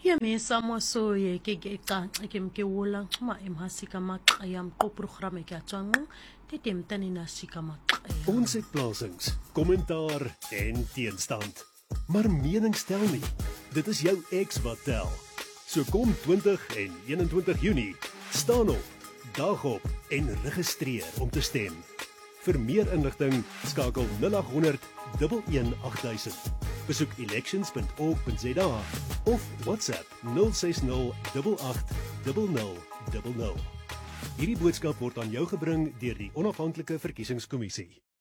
Yamisamo soye ke mkewula ma emhasika maqaya mqoprogram ek atsango tetemtani nasika maqaya. Ons het plasings, kommentaar en teenstand. Maar mening stel nie. Dit is jou ex wat tel. So kom 20 en 21 Junie, staan op, dag op en registreer om te stem. Vir meer inligting skakel 0800 11800. Besoek elections.org.za of WhatsApp 060 88 0000. Hierdie boodskap word aan jou gebring deur die Onafhanklike Verkiesingskommissie.